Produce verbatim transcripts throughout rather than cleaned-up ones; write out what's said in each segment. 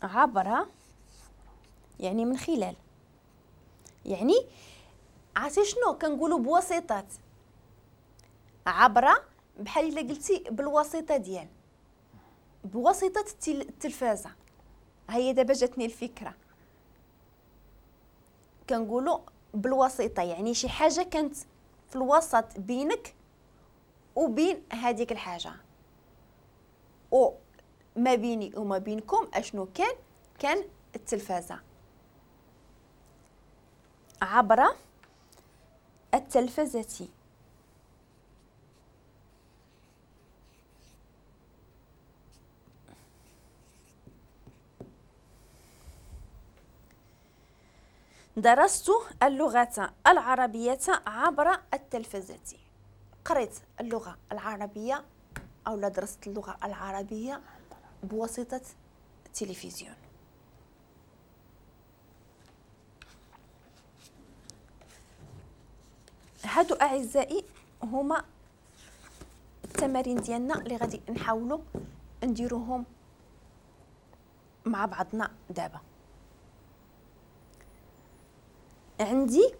عبر يعني من خلال، يعني عرفتي شنو كنقولوا بواسطه. عبر بحال الا قلتي بالواسطه ديال، بواسطه التلفازه. هي دابا جاتني الفكره، كنقولوا بالواسطه يعني شي حاجه كانت في الوسط بينك وبين هذيك الحاجه، او ما بيني وما بينكم اشنو كان كان التلفازه. عبر التلفزة. درست اللغة العربية عبر التلفزة. قريت اللغة العربية أو لا درست اللغة العربية بواسطة التلفزيون. هادو أعزائي هما التمارين ديالنا اللي غادي نحاولوا نديروهم مع بعضنا دابا. عندي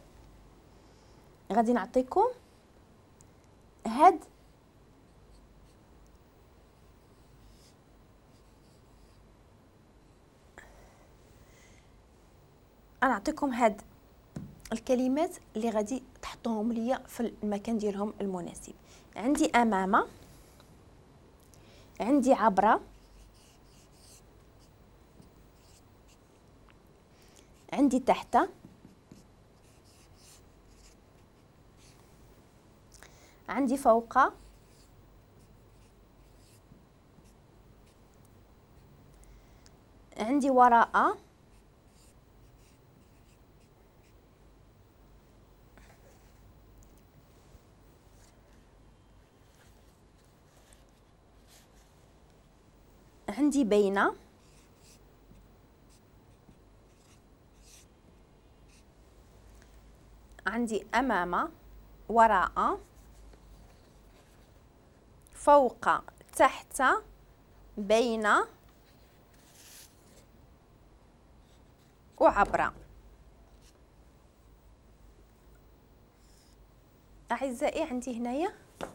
غادي نعطيكم هاد انا نعطيكم هاد الكلمات اللي غادي تحطوهم ليا في المكان ديالهم المناسب. عندي امام، عندي عبر، عندي تحت، عندي فوق، عندي وراء، عندي بين، عندي أمام، وراء، فوق، تحت، بين، وعبر. أعزائي عندي هنايا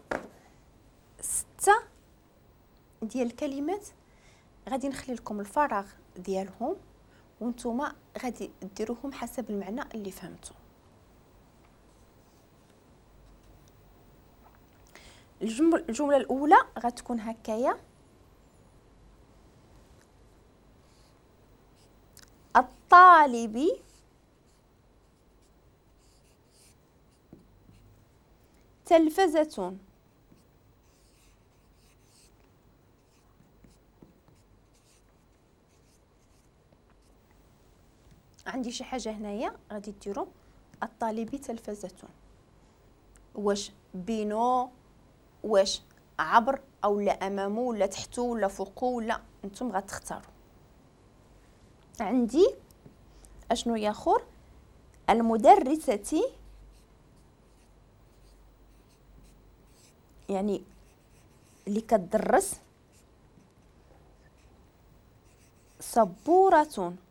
ستة ديال الكلمات، غادي نخلي لكم الفراغ ديالهم وانتم غادي ديروهم حسب المعنى اللي فهمتوا. الجمله الجمله الاولى غتكون هكايا: الطالب تلفزة. عندي شي حاجه هنايا غادي ديروا الطالب تلفزة، واش بينو، واش عبر او لا امامه ولا تحته ولا فوقه، ولا نتوما غتختاروا. عندي اشنو يا اخر؟ المدرسة، يعني اللي كتدرس، سبورة.